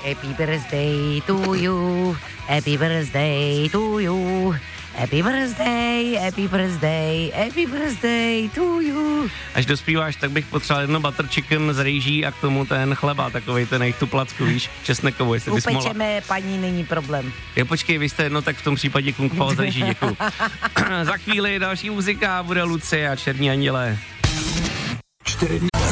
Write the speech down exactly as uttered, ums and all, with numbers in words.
Happy birthday to you, happy birthday to you, happy birthday, happy birthday, happy birthday to you. Až dospíváš, tak bych potřeboval jedno butter chicken z rýží a k tomu ten chleba, takovej ten jejich tu placku, víš, česnekovou, jestli bys mohla. Upečeme, paní, není problém. Jo, počkej, vy jste jedno, tak v tom případě kung pao z rýží, děkuju. Za chvíli další muzika, bude Lucie a Černí andělé. Čtyři dny